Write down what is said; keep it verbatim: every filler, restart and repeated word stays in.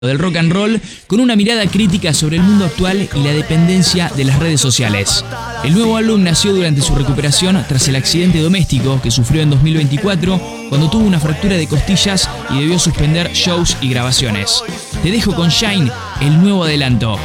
del rock and roll con una mirada crítica sobre el mundo actual y la dependencia de las redes sociales. El nuevo álbum nació durante su recuperación tras el accidente doméstico que sufrió en dos mil veinticuatro cuando tuvo una fractura de costillas y debió suspender shows y grabaciones. Te dejo con Shine, el nuevo adelanto.